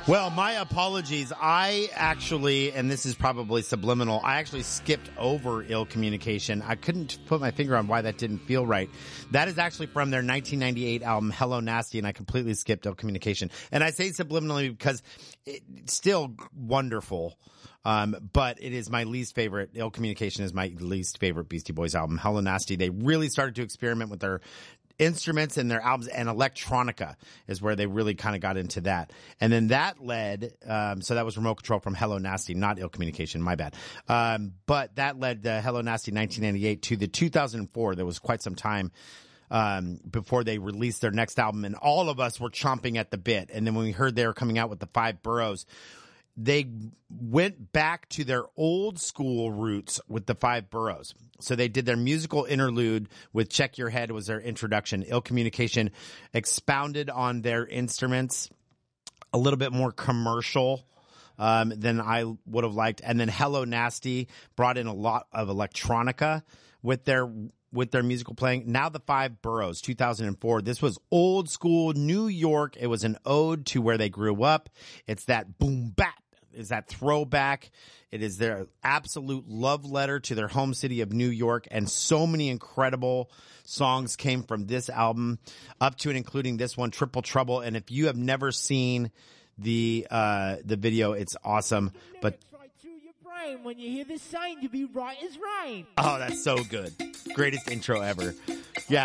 Well, my apologies. I actually, and this is probably subliminal, I actually skipped over Ill Communication. I couldn't put my finger on why that didn't feel right. That is actually from their 1998 album, Hello Nasty, and I completely skipped Ill Communication. And I say subliminally because it's still wonderful, but it is my least favorite. Ill Communication is my least favorite Beastie Boys album. Hello Nasty, they really started to experiment with their instruments in their albums, and electronica is where they really kind of got into that. And then that led, so that was Remote Control from Hello Nasty, not Ill Communication, my bad. But that led Hello Nasty 1998 to the 2004. There was quite some time before they released their next album, and all of us were chomping at the bit. And then when we heard they were coming out with the 5 Boroughs, they went back to their old school roots with the 5 Boroughs. So they did their musical interlude with Check Your Head was their introduction. Ill Communication expounded on their instruments, a little bit more commercial than I would have liked. And then Hello Nasty brought in a lot of electronica with their musical playing. Now the 5 Boroughs, 2004. This was old school New York. It was an ode to where they grew up. It's that boom bap. Is that throwback. It is their absolute love letter to their home city of New York, and so many incredible songs came from this album, up to and including this one, Triple Trouble. And if you have never seen the video, it's awesome. But right through your brain when you hear this saying, you'll be right as rain. Oh, that's so good. Greatest intro ever. Yeah,